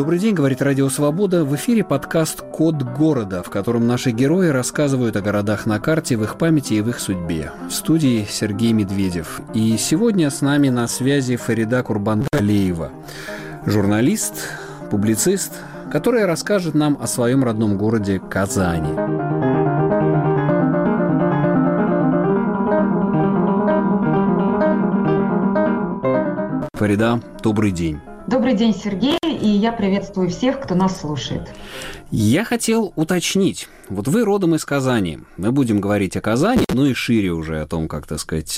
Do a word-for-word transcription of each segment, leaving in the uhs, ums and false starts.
Добрый день, говорит Радио Свобода. В эфире подкаст «Код города», в котором наши герои рассказывают о городах на карте, в их памяти и в их судьбе. В студии Сергей Медведев. И сегодня с нами на связи Фарида Курбангалиева, журналист, публицист, которая расскажет нам о своем родном городе Казани. Фарида, добрый день. Добрый день, Сергей, и я приветствую всех, кто нас слушает. Я хотел уточнить. Вот вы родом из Казани. Мы будем говорить о Казани, ну и шире уже о том, как, так сказать,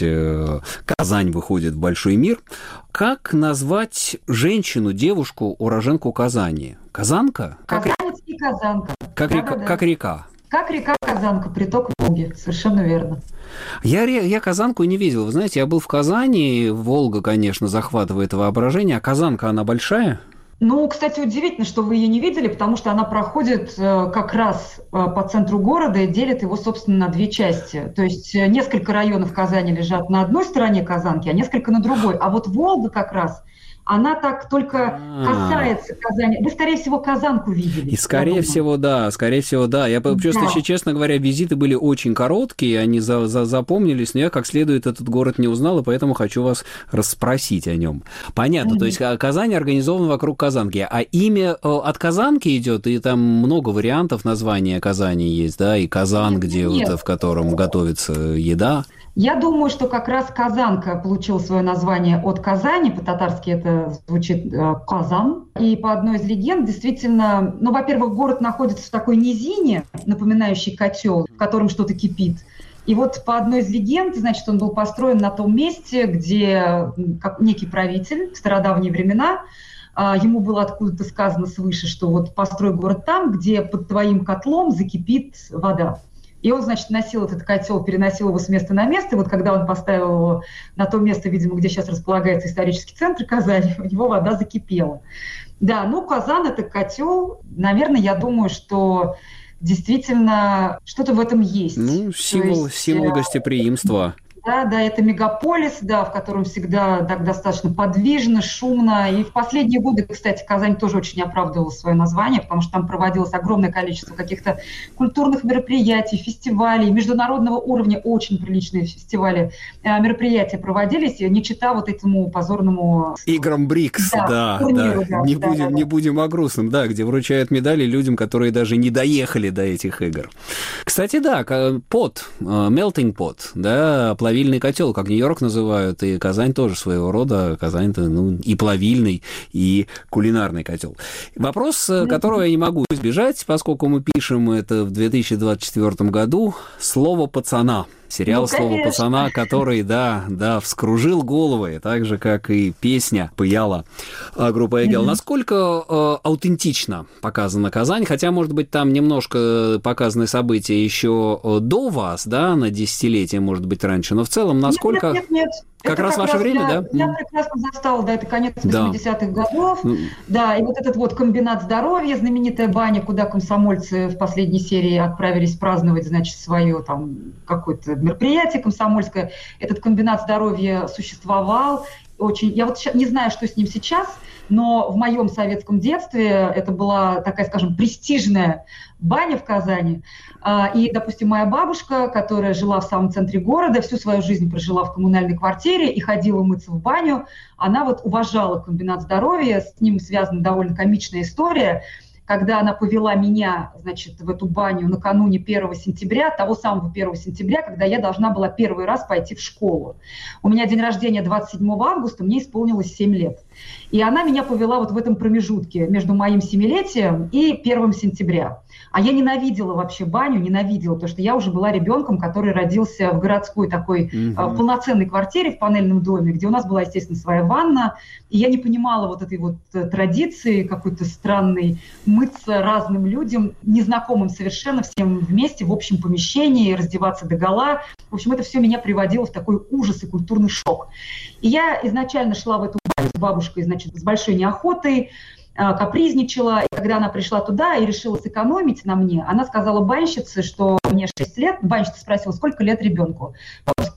Казань выходит в большой мир. Как назвать женщину, девушку, уроженку Казани? Казанка? Казанец и казанка. Как, да, река, да, да. как река? Как река Казанка, приток Волги. Совершенно верно. Я, я Казанку не видел. Вы знаете, я был в Казани. Волга, конечно, захватывает воображение. А Казанка, она большая? Ну, кстати, удивительно, что вы ее не видели, потому что она проходит э, как раз э, по центру города и делит его, собственно, на две части. То есть э, несколько районов Казани лежат на одной стороне Казанки, а несколько на другой. А вот Волга как раз... Она так только касается Казани. Вы, скорее всего, Казанку видели. И, скорее всего, да, скорее всего, да. Я просто, да. Еще, честно говоря, визиты были очень короткие, они за, за, запомнились, но я как следует этот город не узнал, и поэтому хочу вас расспросить о нем. Понятно, mm-hmm. то есть Казань организована вокруг Казанки, а имя от Казанки идет, и там много вариантов названия Казани есть, да, и Казан, где Нет. вот, в котором готовится еда. Я думаю, что как раз Казанка получила свое название от Казани, по-татарски это звучит э, Казан. И по одной из легенд, действительно, ну, во-первых, город находится в такой низине, напоминающей котел, в котором что-то кипит. И вот по одной из легенд, значит, он был построен на том месте, где как некий правитель в стародавние времена, э, ему было откуда-то сказано свыше, что вот построй город там, где под твоим котлом закипит вода. И он, значит, носил этот котел, переносил его с места на место. И вот когда он поставил его на то место, видимо, где сейчас располагается исторический центр Казани, у него вода закипела. Да, ну, Казан – это котел. Наверное, я думаю, что действительно что-то в этом есть. Ну, символ, есть, символ гостеприимства. Да, да, это мегаполис, да, в котором всегда так достаточно подвижно, шумно. И в последние годы, кстати, Казань тоже очень оправдывала свое название, потому что там проводилось огромное количество каких-то культурных мероприятий, фестивалей, международного уровня, очень приличные фестивали, мероприятия проводились, не чита вот этому позорному... Играм БРИКС, да, да, турниру, да. да. Не, да, будем, да, да. не будем о грустном, да, где вручают медали людям, которые даже не доехали до этих игр. Кстати, да, пот, melting pot, да, плавильный котел, как Нью-Йорк называют, и Казань тоже своего рода. Казань-то, ну, и плавильный, и кулинарный котел. Вопрос, которого я не могу избежать, поскольку мы пишем это в две тысячи двадцать четвёртом году, слово «пацана». Сериал ну, «Слово пацана», который, да, да, вскружил головы, так же, как и песня «Пыяла» группы «Эгел». Mm-hmm. Насколько э, аутентично показана Казань, хотя, может быть, там немножко показаны события еще до вас, да, на десятилетие, может быть, раньше, но в целом, насколько... Нет, нет, нет. Как это раз как ваше раз время, я, да? Я прекрасно застала, да, это конец восьмидесятых да. годов, mm. да, и вот этот вот комбинат здоровья, знаменитая баня, куда комсомольцы в последней серии отправились праздновать, значит, свое там какое-то мероприятие комсомольское, этот комбинат здоровья существовал, очень, я вот не знаю, что с ним сейчас, но в моем советском детстве это была такая, скажем, престижная баня в Казани. И, допустим, моя бабушка, которая жила в самом центре города, всю свою жизнь прожила в коммунальной квартире и ходила мыться в баню, она вот уважала комбинат здоровья, с ним связана довольно комичная история, когда она повела меня, значит, в эту баню накануне первого сентября, того самого первого сентября, когда я должна была первый раз пойти в школу. У меня день рождения двадцать седьмого августа, мне исполнилось семь лет. И она меня повела вот в этом промежутке между моим семилетием и первым сентября. А я ненавидела вообще баню, ненавидела, потому что я уже была ребенком, который родился в городской такой mm-hmm. полноценной квартире в панельном доме, где у нас была, естественно, своя ванна. И я не понимала вот этой вот традиции какой-то странной мыться разным людям, незнакомым совершенно, всем вместе в общем помещении, раздеваться догола. В общем, это все меня приводило в такой ужас и культурный шок. И я изначально шла в эту баню с бабушкой, значит, с большой неохотой, капризничала. И когда она пришла туда и решила сэкономить на мне, она сказала банщице, что мне шесть лет. Банщица спросила, сколько лет ребенку. Бабушка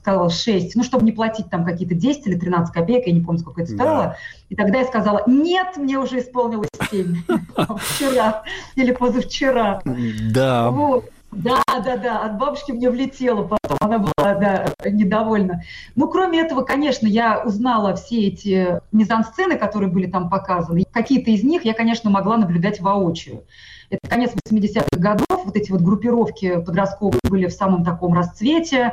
сказала шесть, ну, чтобы не платить там какие-то десять или тринадцать копеек, я не помню, сколько это стоило. Да. И тогда я сказала, нет, мне уже исполнилось семь. Вчера или позавчера. Да. Вот. Да, да, да, от бабушки мне влетело потом, она была, да, недовольна. Ну, кроме этого, конечно, я узнала все эти мизансцены, которые были там показаны. Какие-то из них я, конечно, могла наблюдать воочию. Это конец восьмидесятых годов, вот эти вот группировки подростковые были в самом таком расцвете.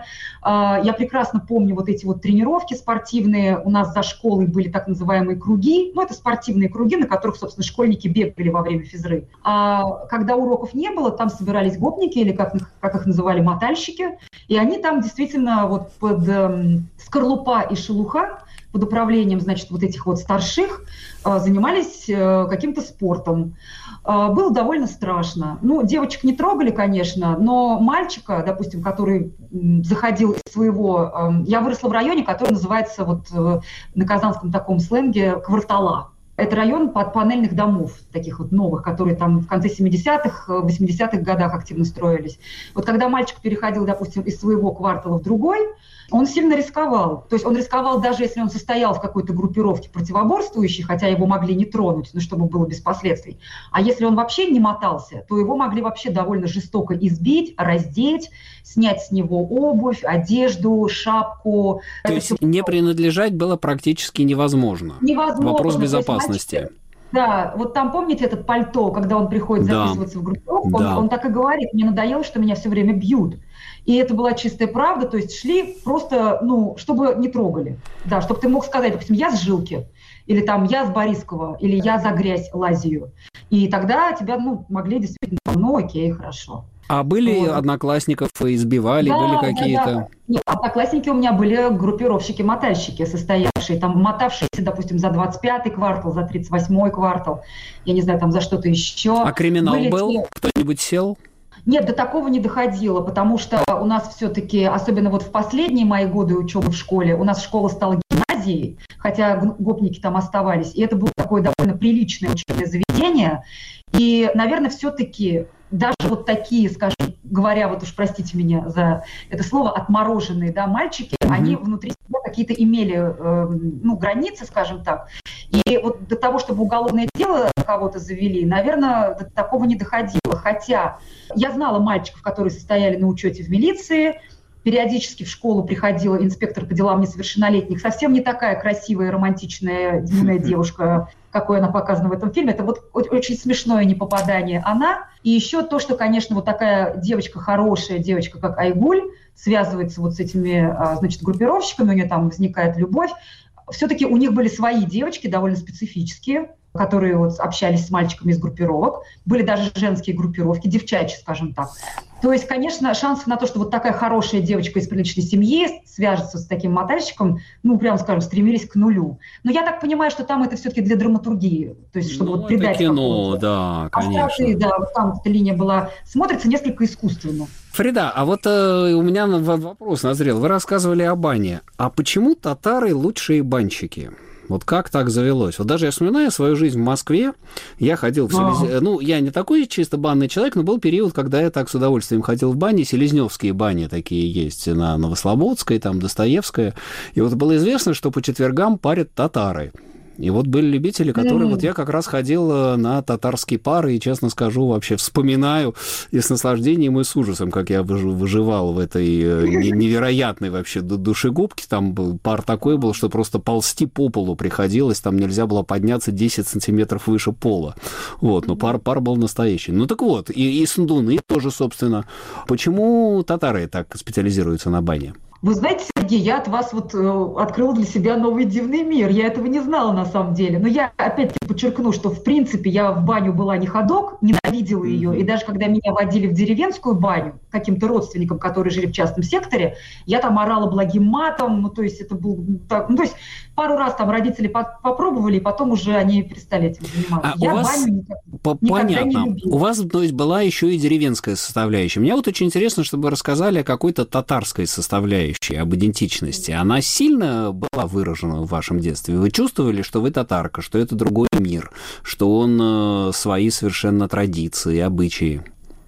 Я прекрасно помню вот эти вот тренировки спортивные. У нас за школой были так называемые круги. Ну, это спортивные круги, на которых, собственно, школьники бегали во время физры. А когда уроков не было, там собирались гопники, или как, как их называли, мотальщики. И они там действительно вот под эм, скорлупа и шелуха, под управлением, значит, вот этих вот старших, э, занимались э, каким-то спортом. Э, было довольно страшно. Ну, девочек не трогали, конечно, но мальчика, допустим, который м, заходил из своего... Э, я выросла в районе, который называется вот э, на казанском таком сленге «Квартала». Это район под панельных домов, таких вот новых, которые там в конце семидесятых, восьмидесятых годах активно строились. Вот когда мальчик переходил, допустим, из своего квартала в другой, он сильно рисковал. То есть он рисковал даже если он состоял в какой-то группировке противоборствующей, хотя его могли не тронуть, но чтобы было без последствий. А если он вообще не мотался, то его могли вообще довольно жестоко избить, раздеть, снять с него обувь, одежду, шапку. То есть все... не принадлежать было практически невозможно. Невозможно. Вопрос безопасности. Да, вот там, помните, этот пальто, когда он приходит записываться да. в группировку, да. он, он так и говорит, мне надоело, что меня все время бьют. И это была чистая правда, то есть шли просто, ну, чтобы не трогали. Да, чтобы ты мог сказать, допустим, я с Жилки, или там я с Борисского, или я за грязь лазию. И тогда тебя, ну, могли действительно, ну, окей, хорошо. А были вот. Одноклассников избивали, да, были какие-то? Да, да. Нет, одноклассники у меня были группировщики-мотальщики, состоявшие, там, мотавшиеся, допустим, за двадцать пятый квартал, за тридцать восьмой квартал, я не знаю, там, за что-то еще. А криминал были был? Те... Кто-нибудь сел? Нет, до такого не доходило, потому что у нас все-таки, особенно вот в последние мои годы учебы в школе, у нас школа стала гимназией, хотя гопники там оставались, и это было такое довольно приличное учебное заведение. И, наверное, все-таки даже вот такие, скажем, говоря, вот уж простите меня за это слово, отмороженные, да, мальчики, mm-hmm. они внутри себя какие-то имели, э, ну, границы, скажем так. И вот до того, чтобы уголовное дело кого-то завели, наверное, до такого не доходило. Хотя я знала мальчиков, которые состояли на учете в милиции, периодически в школу приходила инспектор по делам несовершеннолетних, совсем не такая красивая, романтичная, дивная девушка, какой она показана в этом фильме. Это вот очень смешное непопадание она. И еще то, что, конечно, вот такая девочка, хорошая девочка, как Айгуль, связывается вот с этими, значит, группировщиками, у нее там возникает любовь. Все-таки у них были свои девочки, довольно специфические, которые вот общались с мальчиками из группировок. Были даже женские группировки, девчачьи, скажем так. То есть, конечно, шансов на то, что вот такая хорошая девочка из приличной семьи свяжется с таким мотальщиком, ну, прямо скажем, стремились к нулю. Но я так понимаю, что там это все-таки для драматургии. То есть, чтобы ну, вот придать это кино, да, конечно. Остаты, да, вот там эта линия была, смотрится несколько искусственно. Фарида, а вот э, у меня вопрос назрел. Вы рассказывали о бане. А почему татары лучшие банщики? Вот как так завелось? Вот даже я вспоминаю свою жизнь в Москве, я ходил в Селез... Ну, я не такой чисто банный человек, но был период, когда я так с удовольствием ходил в бани. Селезневские бани такие есть на Новослободской, там Достоевская. И вот было известно, что по четвергам парят татары. И вот были любители, которые... Mm. Вот я как раз ходил на татарские пары, и, честно скажу, вообще вспоминаю и с наслаждением, и с ужасом, как я выживал в этой невероятной вообще душегубке. Там был пар такой был, что просто ползти по полу приходилось, там нельзя было подняться десять сантиметров выше пола. Вот, но пар, пар был настоящий. Ну так вот, и, и сандуны тоже, собственно. Почему татары так специализируются на бане? Вы знаете, Сергей, я от вас вот э, открыла для себя новый дивный мир. Я этого не знала на самом деле. Но я опять-таки подчеркну, что в принципе я в баню была не ходок, ненавидела ее. Mm-hmm. И даже когда меня водили в деревенскую баню каким-то родственникам, которые жили в частном секторе, я там орала благим матом. Ну, то есть это был так... Ну, то есть пару раз там родители по- попробовали, и потом уже они перестали этим заниматься. А я у вас... баню никак... Понятно. Не любила. У вас, то есть, была еще и деревенская составляющая. Мне вот очень интересно, чтобы вы рассказали о какой-то татарской составляющей, об идентичности. Она сильно была выражена в вашем детстве? Вы чувствовали, что вы татарка, что это другой мир, что он э, свои совершенно традиции, обычаи?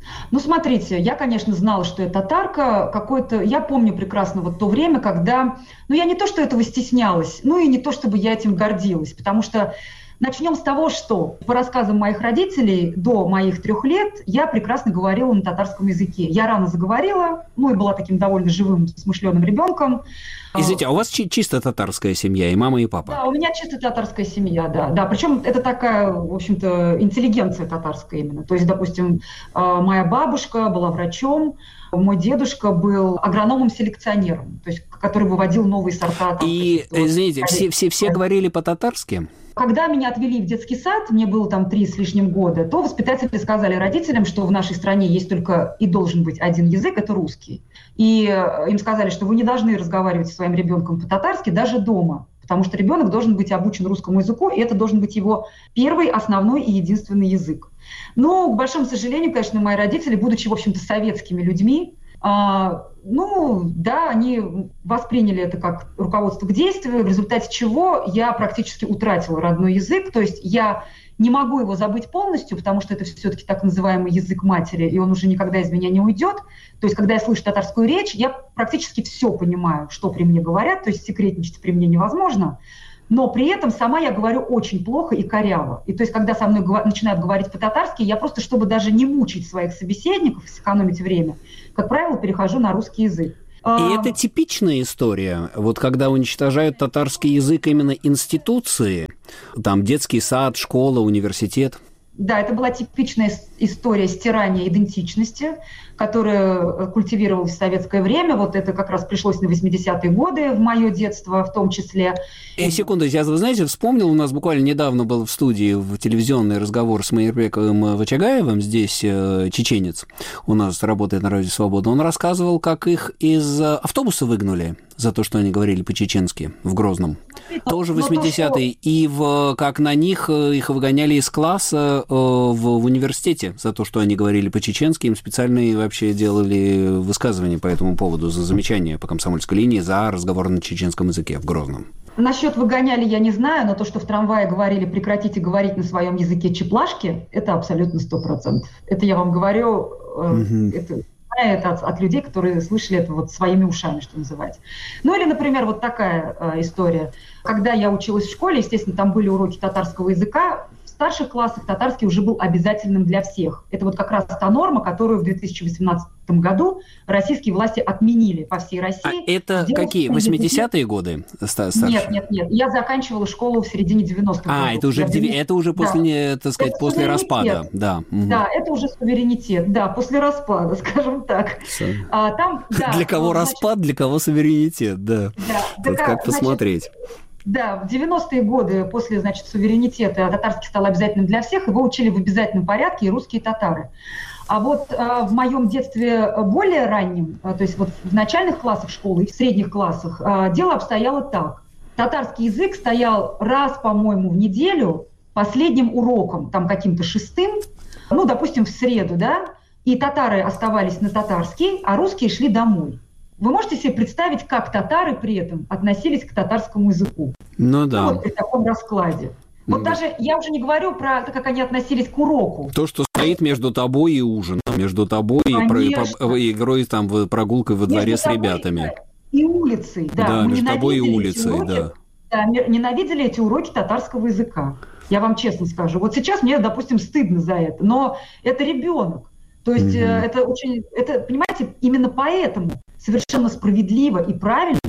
Ну, смотрите, я, конечно, знала, что я татарка. Какое-то, я помню прекрасно вот то время, когда... Ну, я не то, что этого стеснялась, ну и не то, чтобы я этим гордилась, потому что начнем с того, что по рассказам моих родителей до моих трех лет я прекрасно говорила на татарском языке. Я рано заговорила, ну и была таким довольно живым, смышленым ребенком. Извините, а у вас чи- чисто татарская семья, и мама, и папа? Да, у меня чисто татарская семья, да. да. Причем это такая, в общем-то, интеллигенция татарская именно. То есть, допустим, моя бабушка была врачом, мой дедушка был агрономом-селекционером, то есть, который выводил новые сорта. Там, и, извините, все, все, все говорили по-татарски? Когда меня отвели в детский сад, мне было там три с лишним года, то воспитатели сказали родителям, что в нашей стране есть только и должен быть один язык, это русский. И им сказали, что вы не должны разговаривать со своим ребенком по-татарски даже дома, потому что ребенок должен быть обучен русскому языку, и это должен быть его первый, основной и единственный язык. Но, к большому сожалению, конечно, мои родители, будучи, в общем-то, советскими людьми, а, ну, да, они восприняли это как руководство к действию, в результате чего я практически утратила родной язык, то есть я не могу его забыть полностью, потому что это все-таки так называемый язык матери, и он уже никогда из меня не уйдет. То есть, когда я слышу татарскую речь, я практически все понимаю, что при мне говорят, то есть секретничать при мне невозможно. Но при этом сама я говорю очень плохо и коряво. И то есть, когда со мной гва- начинают говорить по-татарски, я просто, чтобы даже не мучить своих собеседников, сэкономить время, как правило, перехожу на русский язык. И это типичная история, вот когда уничтожают татарский язык именно институции, там детский сад, школа, университет. Да, это была типичная история стирания идентичности, которая культивировалась в советское время. Вот это как раз пришлось на восьмидесятые годы, в мое детство в том числе. И секунду, я, вы знаете, вспомнил, у нас буквально недавно был в студии в телевизионный разговор с Майербековым Вачагаевым, здесь э, чеченец, у нас работает на Радио Свобода. Он рассказывал, как их из автобуса выгнали за то, что они говорили по-чеченски в Грозном. Но, Тоже восьмидесятые. То, что... И в, как на них их выгоняли из класса э, в, в университете за то, что они говорили по-чеченски. Им специально вообще делали высказывания по этому поводу за замечания по комсомольской линии за разговор на чеченском языке в Грозном. Насчет выгоняли я не знаю, но то, что в трамвае говорили «прекратите говорить на своем языке чеплашки», это абсолютно сто процентов. Это я вам говорю, mm-hmm. это, это от, от людей, которые слышали это вот своими ушами, что называется. Ну или, например, вот такая э, история. Когда я училась в школе, естественно, там были уроки татарского языка, в старших классах татарский уже был обязательным для всех. Это вот как раз та норма, которую в две тысячи восемнадцатом году российские власти отменили по всей России. А это какие, восьмидесятые годы? Старшие? Нет, нет, нет. Я заканчивала школу в середине девяностых годов. А, это уже, в, это уже после, да. так сказать, это после распада. Да. да, это уже суверенитет. Да, после распада, скажем так. А, там, да, для кого ну, распад, значит, для кого суверенитет, да. да Тут да, как посмотреть. Значит, да, в девяностые годы после, значит, суверенитета татарский стал обязательным для всех, его учили в обязательном порядке и русские татары. А вот э, в моем детстве более раннем, э, то есть вот в начальных классах школы и в средних классах, э, дело обстояло так. Татарский язык стоял раз, по-моему, в неделю последним уроком, там каким-то шестым, ну, допустим, в среду, да, и татары оставались на татарский, а русские шли домой. Вы можете себе представить, как татары при этом относились к татарскому языку? Ну да. Ну, вот при таком раскладе. Вот да. Даже я уже не говорю про то, как они относились к уроку. То, что стоит между тобой и ужином, между тобой Конечно. и игрой, там, прогулкой во дворе между с ребятами. И улицей, да. Да, Мы между тобой и улицей, уроки, да. да. Ненавидели эти уроки татарского языка. Я вам честно скажу. Вот сейчас мне, допустим, стыдно за это, но это ребенок. То есть mm-hmm. это очень, это, понимаете, именно поэтому совершенно справедливо и правильно,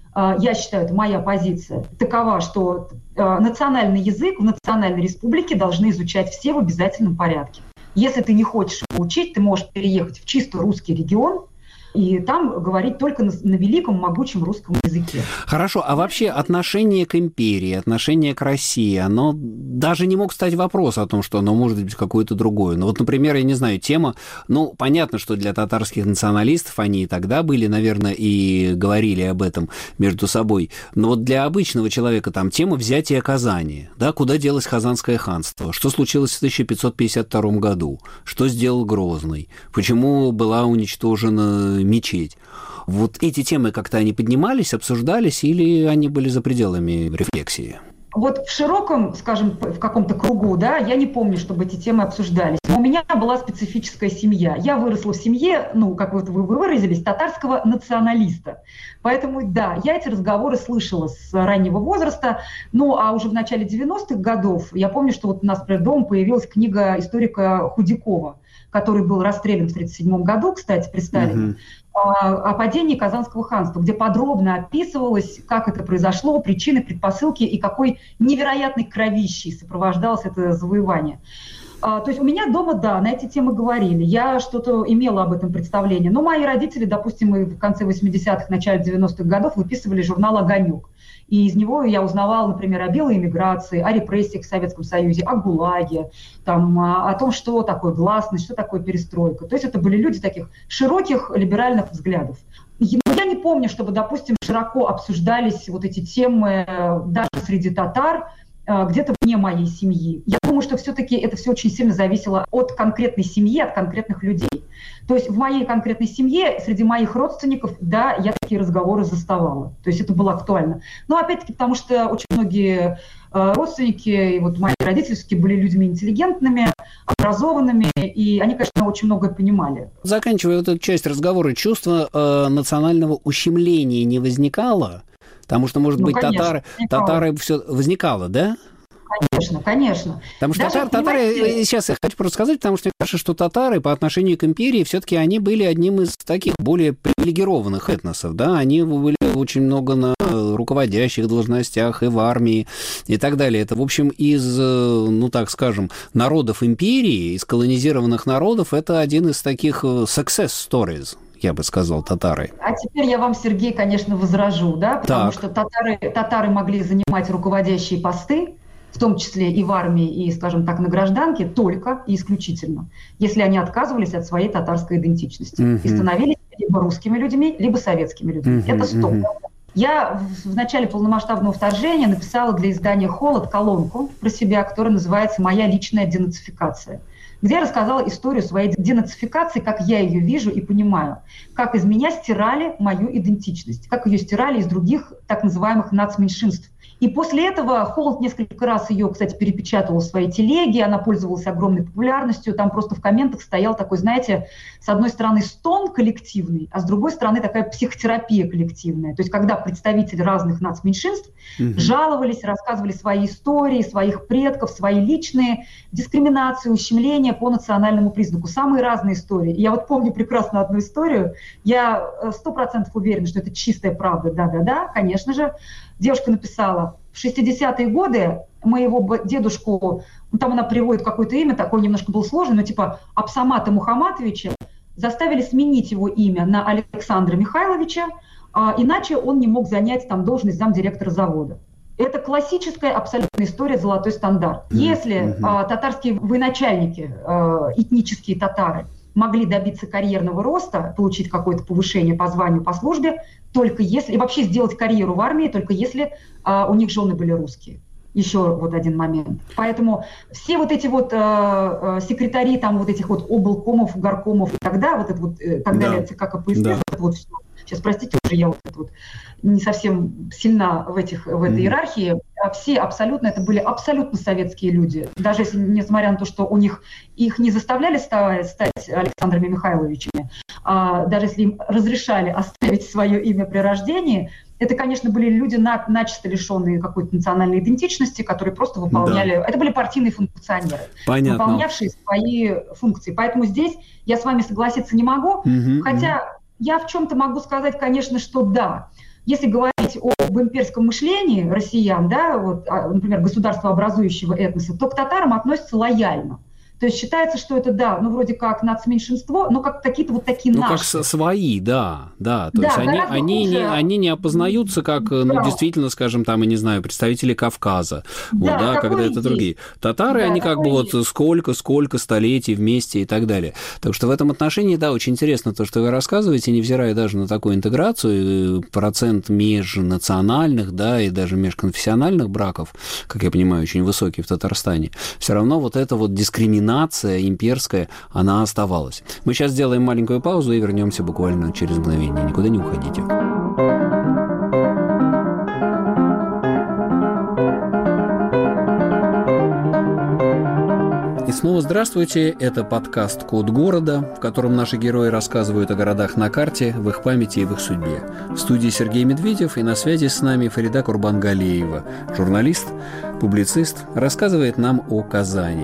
я считаю, это моя позиция, такова, что национальный язык в национальной республике должны изучать все в обязательном порядке. Если ты не хочешь его учить, ты можешь переехать в чисто русский регион и там говорить только на, на великом, могучем русском языке. Хорошо, а вообще отношение к империи, отношение к России, оно даже не мог стать вопрос о том, что оно может быть какое-то другое. Ну вот, например, я не знаю, тема, ну, понятно, что для татарских националистов они и тогда были, наверное, и говорили об этом между собой, но вот для обычного человека там тема взятия Казани, да, куда делось Казанское ханство, что случилось в тысяча пятьсот пятьдесят втором году, что сделал Грозный, почему была уничтожена мечеть. Вот эти темы как-то они поднимались, обсуждались, или они были за пределами рефлексии? вот в широком, скажем, в каком-то кругу, да, я не помню, чтобы эти темы обсуждались. Но у меня была специфическая семья. Я выросла в семье, ну, как вот вы выразились, татарского националиста. Поэтому, да, я эти разговоры слышала с раннего возраста. Ну, а уже в начале девяностых годов, я помню, что вот у нас, например, дома появилась книга историка Худякова, который был расстрелян в тридцать седьмом году, кстати, при Сталине, uh-huh. о падении Казанского ханства, где подробно описывалось, как это произошло, причины, предпосылки и какой невероятной кровищей сопровождалось это завоевание. То есть у меня дома, да, на эти темы говорили, я что-то имела об этом представление. Но мои родители, допустим, в конце восьмидесятых, начале девяностых годов выписывали журнал «Огонек». И из него я узнавала, например, о белой эмиграции, о репрессиях в Советском Союзе, о ГУЛАГе, там, о том, что такое гласность, что такое перестройка. То есть это были люди таких широких либеральных взглядов. Но я не помню, чтобы, допустим, широко обсуждались вот эти темы даже среди татар, где-то вне моей семьи. Я думаю, что все-таки это все очень сильно зависело от конкретной семьи, от конкретных людей. То есть в моей конкретной семье, среди моих родственников, да, я такие разговоры заставала. То есть это было актуально. Но опять-таки потому, что очень многие э, родственники, и вот мои родители все-таки были людьми интеллигентными, образованными, и они, конечно, очень многое понимали. Заканчивая вот эту часть разговора, чувство э, национального ущемления не возникало? Потому что, может ну, быть, конечно, татары, татары все возникало, да? Конечно, конечно. Потому что татар, татары, сейчас я хочу просто сказать, потому что мне кажется, что татары по отношению к империи все-таки они были одним из таких более привилегированных этносов, да, они были очень много на руководящих должностях и в армии и так далее. Это, в общем, из, ну так скажем, народов империи, из колонизированных народов, это один из таких success stories, я бы сказал, татары. А теперь я вам, Сергей, конечно, возражу, да, потому так. что татары, татары могли занимать руководящие посты, в том числе и в армии, и, скажем так, на гражданке, только и исключительно, если они отказывались от своей татарской идентичности uh-huh. и становились либо русскими людьми, либо советскими людьми. Uh-huh. Это стоп. Uh-huh. Я в начале полномасштабного вторжения написала для издания «Холод» колонку про себя, которая называется «Моя личная денацификация», где я рассказала историю своей денацификации, как я ее вижу и понимаю, как из меня стирали мою идентичность, как ее стирали из других так называемых нацменьшинств. И после этого Холод несколько раз ее, кстати, перепечатывал в своей телеге, она пользовалась огромной популярностью, там просто в комментах стоял такой, знаете, с одной стороны стон коллективный, а с другой стороны такая психотерапия коллективная. То есть когда представители разных нацменьшинств угу. жаловались, рассказывали свои истории, своих предков, свои личные дискриминации, ущемления по национальному признаку. Самые разные истории. И я вот помню прекрасно одну историю, я сто процентов уверена, что это чистая правда, да-да-да, конечно же. Девушка написала, в шестидесятые годы моего дедушку, ну, там она приводит какое-то имя, такое немножко было сложное, но типа Абсамата Мухаматовича, заставили сменить его имя на Александра Михайловича, а, иначе он не мог занять там должность замдиректора завода. Это классическая абсолютная история «Золотой стандарт». Если mm-hmm. а, татарские военачальники, а, этнические татары, могли добиться карьерного роста, получить какое-то повышение по званию, по службе, только если, и вообще сделать карьеру в армии, только если а, у них жены были русские. Еще вот один момент. Поэтому все вот эти вот э, секретари там вот этих вот облкомов, горкомов и тогда, вот это вот, э, так далее, ЦК КПСС, да. вот, вот все. Сейчас, простите, уже я вот, это вот не совсем сильна в, этих, в этой mm. иерархии. Все абсолютно, это были абсолютно советские люди. Даже если, несмотря на то, что у них, их не заставляли стать, стать Александрами Михайловичами, а даже если им разрешали оставить свое имя при рождении, это, конечно, были люди на, начисто лишенные какой-то национальной идентичности, которые просто выполняли... Да. Это были партийные функционеры, Понятно. выполнявшие свои функции. Поэтому здесь я с вами согласиться не могу, угу, хотя угу. я в чем-то могу сказать, конечно, что да. Если говорить об имперском мышлении россиян, да, вот, например, государствообразующего этноса, то к татарам относятся лояльно. То есть считается, что это, да, ну, вроде как нацменьшинство, но как какие-то вот такие ну, наши. Ну, как свои, да, да. То да, есть они, они, не, они не опознаются как, да. ну, действительно, скажем, там, я не знаю, представители Кавказа, да, вот, да, когда это есть. Другие. Татары, да, они как бы вот сколько-сколько столетий вместе и так далее. Так что в этом отношении, да, очень интересно то, что вы рассказываете, невзирая даже на такую интеграцию, процент межнациональных, да, и даже межконфессиональных браков, как я понимаю, очень высокий в Татарстане, все равно вот эта вот дискриминация нация имперская, она оставалась. Мы сейчас сделаем маленькую паузу и вернемся буквально через мгновение. Никуда не уходите. И снова здравствуйте, это подкаст «Код города», в котором наши герои рассказывают о городах на карте, в их памяти и в их судьбе. В студии Сергей Медведев, и на связи с нами Фарида Курбангалиева, журналист, публицист, рассказывает нам о Казани.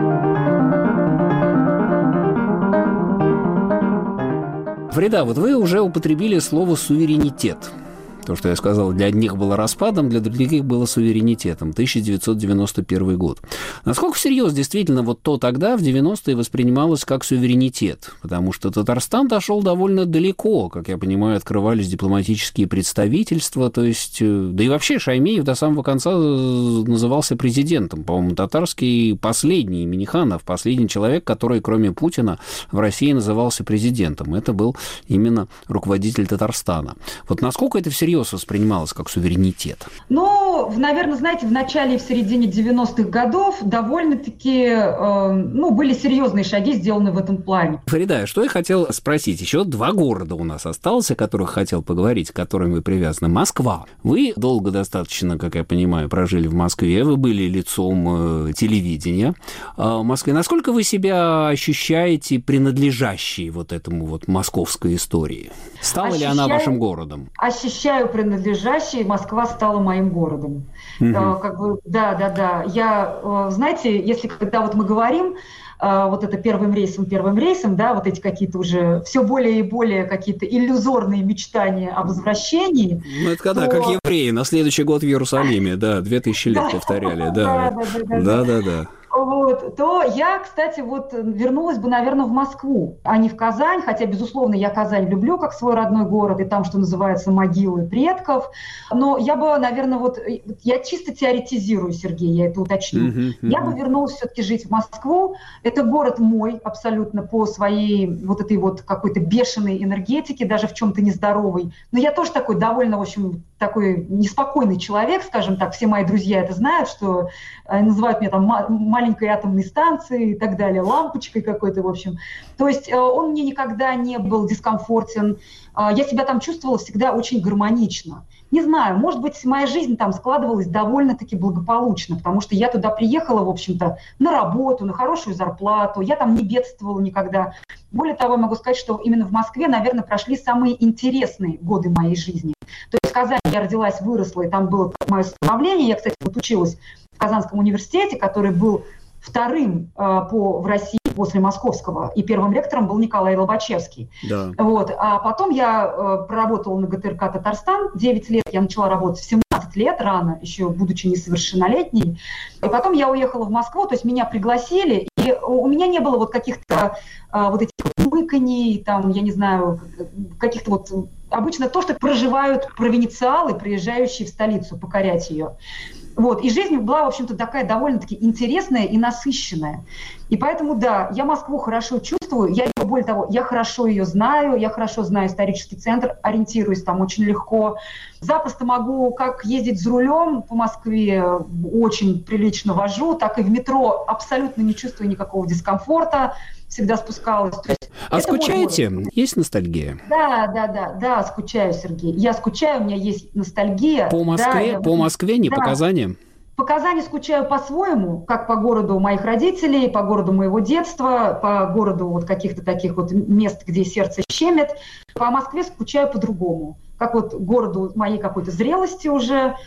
Фарида, вот вы уже употребили слово «суверенитет». То, что я сказал, для одних было распадом, для других было суверенитетом. тысяча девятьсот девяносто первый год. Насколько всерьез действительно вот то тогда, в девяностые, воспринималось как суверенитет? Потому что Татарстан дошел довольно далеко. Как я понимаю, открывались дипломатические представительства. То есть, да и вообще Шаймиев до самого конца назывался президентом. По-моему, татарский последний, Миниханов, последний человек, который, кроме Путина, в России назывался президентом. Это был именно руководитель Татарстана. Вот насколько это всерьез воспринималось как суверенитет? Ну, наверное, знаете, в начале и в середине девяностых годов довольно-таки, э, ну, были серьезные шаги сделаны в этом плане. Фарида, что я хотел спросить? Еще два города у нас осталось, о которых хотел поговорить, к которым вы привязаны. Москва. Вы долго достаточно, как я понимаю, прожили в Москве, вы были лицом э, телевидения в Москве. Насколько вы себя ощущаете принадлежащей вот этому вот московской истории? Стала Ощущаю... ли она вашим городом? Ощущаю принадлежащей, Москва стала моим городом. Угу. Uh, как бы, да, да, да. Я, знаете, если когда вот мы говорим, uh, вот это первым рейсом, первым рейсом, да, вот эти какие-то уже все более и более какие-то иллюзорные мечтания о возвращении. Ну, это когда, то... как евреи, на следующий год в Иерусалиме, да, две тысячи лет повторяли, да. Да, да, да. Вот, то я, кстати, вот вернулась бы, наверное, в Москву, а не в Казань, хотя, безусловно, я Казань люблю как свой родной город, и там, что называется, могилы предков, но я бы, наверное, вот, я чисто теоретизирую, Сергей, я это уточню, uh-huh, uh-huh. я бы вернулась все-таки жить в Москву, это город мой абсолютно по своей вот этой вот какой-то бешеной энергетике, даже в чем-то нездоровой, но я тоже такой довольно, в общем, такой неспокойный человек, скажем так, все мои друзья это знают, что называют меня там маленькой атомной станцией и так далее, лампочкой какой-то, в общем. То есть он мне никогда не был дискомфортен, я себя там чувствовала всегда очень гармонично. Не знаю, может быть, моя жизнь там складывалась довольно-таки благополучно, потому что я туда приехала, в общем-то, на работу, на хорошую зарплату, я там не бедствовала никогда. Более того, я могу сказать, что именно в Москве, наверное, прошли самые интересные годы моей жизни. То есть в Казани я родилась, выросла, и там было мое становление. Я, кстати, вот училась в Казанском университете, который был вторым э, по, в России после Московского, и первым ректором был Николай Лобачевский. Да. Вот. А потом я э, проработала на ГТРК «Татарстан» девять лет, я начала работать в семнадцать лет, рано, еще будучи несовершеннолетней. И потом я уехала в Москву, то есть меня пригласили, и у меня не было вот каких-то э, вот этих мыканий, там, я не знаю, каких-то вот... Обычно то, что проживают провинциалы, приезжающие в столицу, покорять ее. Вот. И жизнь была, в общем-то, такая довольно-таки интересная и насыщенная. И поэтому, да, я Москву хорошо чувствую, я, более того, я хорошо ее знаю, я хорошо знаю исторический центр, ориентируюсь там очень легко. Запросто могу как ездить за рулем по Москве, очень прилично вожу, так и в метро абсолютно не чувствую никакого дискомфорта, всегда спускалась. То есть, а скучаете? Есть ностальгия? Да, да, да, да, скучаю, Сергей. Я скучаю, у меня есть ностальгия. По Москве, да, по я... Москве, не да. по Казани? По Казани скучаю по-своему, как по городу моих родителей, по городу моего детства, по городу вот каких-то таких вот мест, где сердце щемит. По Москве скучаю по-другому, как вот городу моей какой-то зрелости уже,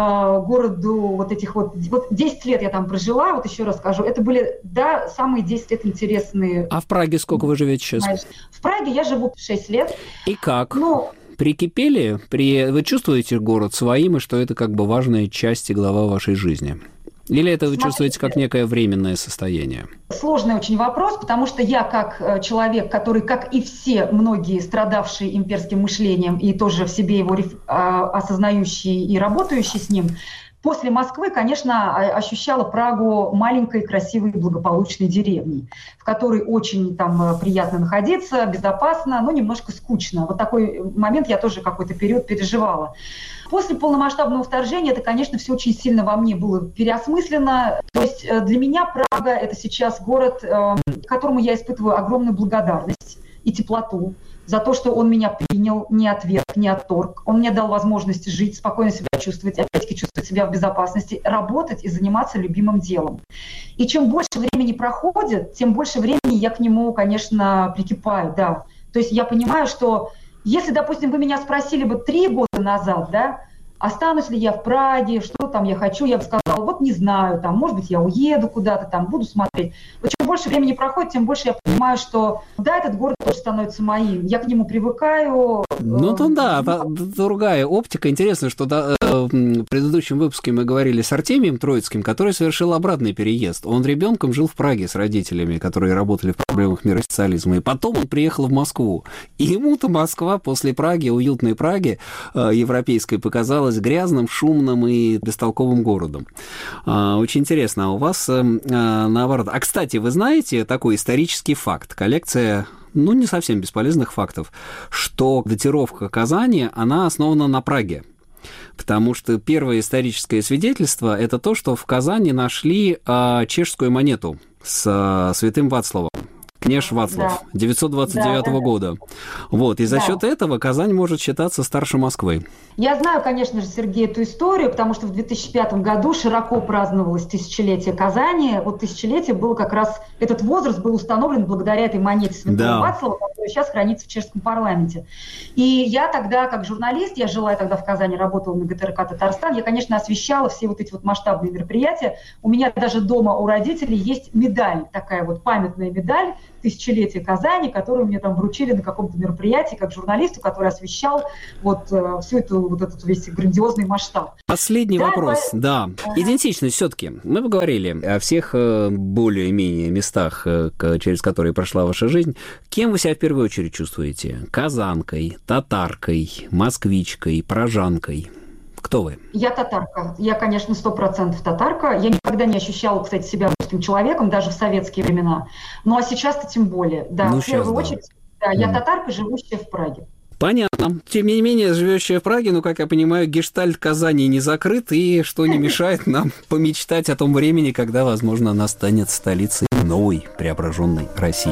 городу вот этих вот... Вот десять лет я там прожила, вот еще раз скажу, это были, да, самые десять лет интересные... А в Праге сколько вы живете сейчас? В Праге я живу шесть лет. И как? Ну... Прикипели? При... Вы чувствуете город своим, и что это как бы важная часть и глава вашей жизни? Или это вы Смотрите, чувствуете как некое временное состояние? Сложный очень вопрос, потому что я как человек, который, как и все многие, страдавшие имперским мышлением и тоже в себе его осознающие и работающие с ним, после Москвы, конечно, ощущала Прагу маленькой, красивой, благополучной деревней, в которой очень там приятно находиться, безопасно, но немножко скучно. Вот такой момент я тоже какой-то период переживала. После полномасштабного вторжения это, конечно, все очень сильно во мне было переосмыслено. То есть для меня Прага – это сейчас город, к которому я испытываю огромную благодарность и теплоту. за то, что он меня принял, не отверг, не отторг. Он мне дал возможность жить, спокойно себя чувствовать, опять-таки чувствовать себя в безопасности, работать и заниматься любимым делом. И чем больше времени проходит, тем больше времени я к нему, конечно, прикипаю, да. То есть я понимаю, что если, допустим, вы меня спросили бы три года назад, да, останусь ли я в Праге, что там я хочу, я бы сказала, вот не знаю, там, может быть, я уеду куда-то, там, буду смотреть. Но чем больше времени проходит, тем больше я понимаю, что, да, этот город тоже становится моим, я к нему привыкаю. Ну, то да, другая оптика. Интересно, что да, в предыдущем выпуске мы говорили с Артемием Троицким, который совершил обратный переезд. Он ребенком жил в Праге с родителями, которые работали в проблемах мира и социализма, и потом он приехал в Москву. И ему-то Москва после Праги, уютной Праги, европейской, показалась грязным, шумным и бестолковым городом. Очень интересно. А у вас наоборот. А, кстати, вы знаете такой исторический факт? Коллекция, ну, не совсем бесполезных фактов, что датировка Казани, она основана на Праге. Потому что первое историческое свидетельство – это то, что в Казани нашли чешскую монету с святым Вацлавом. Княж Вацлав, да. девятьсот двадцать девятого да, да, года. Вот, и за да. счет этого Казань может считаться старше Москвы. Я знаю, конечно же, Сергей, эту историю, потому что в две тысячи пятом году широко праздновалось тысячелетие Казани. Вот тысячелетие было как раз, этот возраст был установлен благодаря этой монете святого да. Вацлава, которая сейчас хранится в чешском парламенте. И я тогда, как журналист, я жила тогда в Казани, работала на ГТРК «Татарстан», я, конечно, освещала все вот эти вот масштабные мероприятия. У меня даже дома у родителей есть медаль, такая вот памятная медаль, тысячелетие Казани, которую мне там вручили на каком-то мероприятии, как журналисту, который освещал вот э, всю эту вот этот весь грандиозный масштаб. Последний да, вопрос, по... да. Ага. Идентичность все-таки. Мы поговорили о всех более-менее местах, через которые прошла ваша жизнь. Кем вы себя в первую очередь чувствуете? Казанкой, татаркой, москвичкой, пражанкой? Кто вы? Я татарка. Я, конечно, сто процентов татарка. Я никогда не ощущала, кстати, себя русским человеком, даже в советские времена. Ну, а сейчас-то тем более. Да, ну, в первую сейчас, очередь, да. Да, я mm. татарка, живущая в Праге. Понятно. Тем не менее, живущая в Праге, ну, как я понимаю, гештальт Казани не закрыт, и что не мешает нам помечтать о том времени, когда, возможно, она станет столицей новой преображенной России.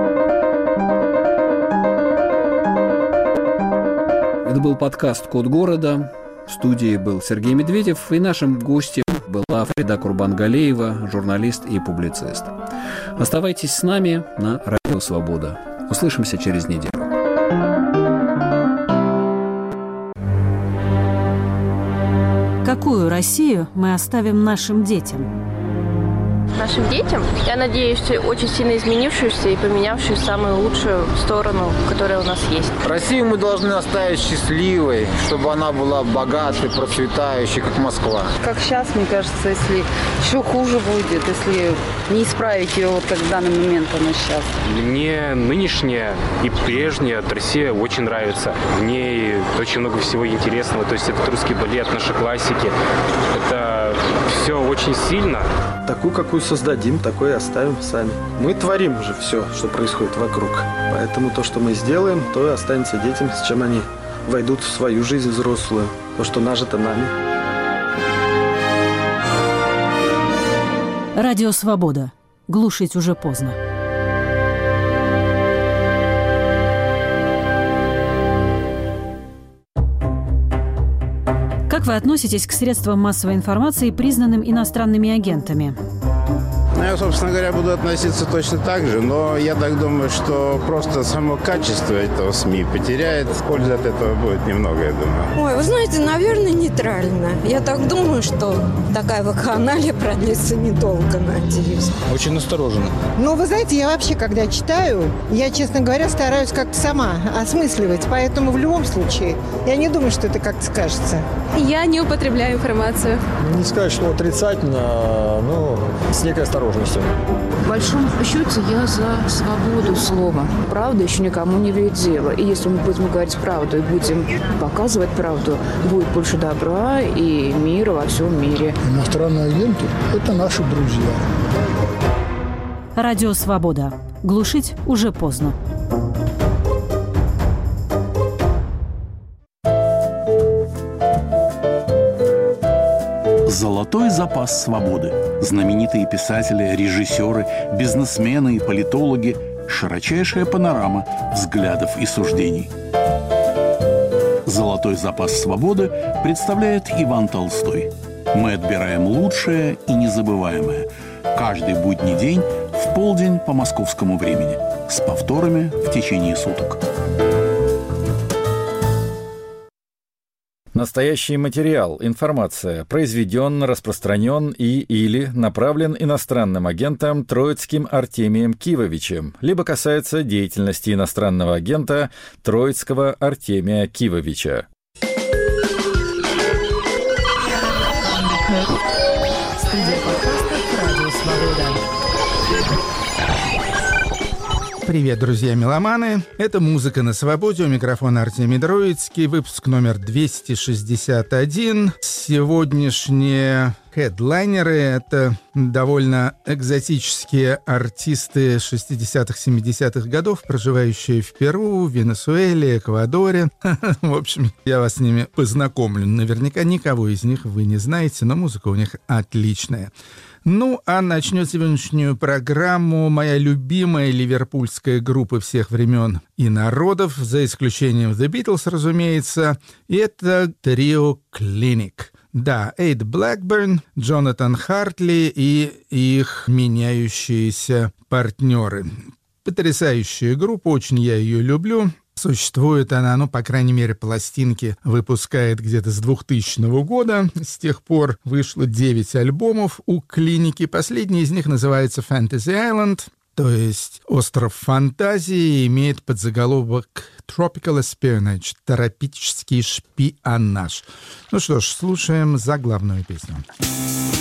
Это был подкаст «Код города». В студии был Сергей Медведев, и нашим гостем была Фарида Курбангалеева, журналист и публицист. Оставайтесь с нами на Радио Свобода. Услышимся через неделю. Какую Россию мы оставим нашим детям? Нашим детям, я надеюсь, очень сильно изменившуюся и поменявшую в самую лучшую сторону, которая у нас есть. Россию мы должны оставить счастливой, чтобы она была богатой, процветающей, как Москва. Как сейчас, мне кажется, если еще хуже будет, если не исправить ее, вот как в данный момент она сейчас. Мне нынешняя и прежняя Россия очень нравится. В ней очень много всего интересного. То есть это русский балет, наши классики. Это все очень сильно. Такую, какую создадим, такой и оставим сами. Мы творим же все, что происходит вокруг. Поэтому то, что мы сделаем, то и останется детям, с чем они войдут в свою жизнь взрослую. То, что нажито нами. Радио Свобода. Глушить уже поздно. Как вы относитесь к средствам массовой информации, признанным иностранными агентами? Ну, я, собственно говоря, буду относиться точно так же, но я так думаю, что просто само качество этого СМИ потеряет. Пользы от этого будет немного, я думаю. Ой, вы знаете, наверное, нейтрально. Я так думаю, что такая вакханалия продлится недолго, надеюсь. Очень настороженно. Ну, вы знаете, я вообще, когда читаю, я, честно говоря, стараюсь как-то сама осмысливать. Поэтому в любом случае, я не думаю, что это как-то скажется. Я не употребляю информацию. Не сказать, что отрицательно, но с некой осторожностью. В большом счете я за свободу слова. Правда еще никому не вредит дело. И если мы будем говорить правду и будем показывать правду, будет больше добра и мира во всем мире. Иностранные агенты – это наши друзья. Радио Свобода. Глушить уже поздно. Золотой запас свободы. Знаменитые писатели, режиссеры, бизнесмены и политологи Широчайшая панорама взглядов и суждений. Золотой запас свободы представляет Иван Толстой. Мы отбираем лучшее и незабываемое. Каждый будний день в полдень по московскому времени. С повторами в течение суток. Настоящий материал, информация произведен, распространен и или направлен иностранным агентом Троицким Артемием Кивовичем, либо касается деятельности иностранного агента Троицкого Артемия Кивовича. Студия подкастов «Радио Свобода». Привет, друзья-меломаны! Это «Музыка на свободе». У микрофона Артемий Троицкий. Выпуск номер двести шестьдесят один. Сегодняшние хедлайнеры — это довольно экзотические артисты шестидесятых-семидесятых годов, проживающие в Перу, Венесуэле, Эквадоре. В общем, я вас с ними познакомлю. Наверняка никого из них вы не знаете, но музыка у них отличная. Ну, а начнет сегодняшнюю программу моя любимая ливерпульская группа всех времен и народов, за исключением The Beatles, разумеется, и это трио Clinic. Да, Эйд Блэкберн, Джонатан Хартли и их меняющиеся партнеры. Потрясающая группа, очень я ее люблю. Существует она, ну, по крайней мере, пластинки выпускает где-то с двухтысячного года. С тех пор вышло девять альбомов у Клиники. Последний из них называется Fantasy Island, то есть «Остров фантазии», имеет подзаголовок Tropical Espionage, тропический шпионаж. Ну что ж, слушаем заглавную песню.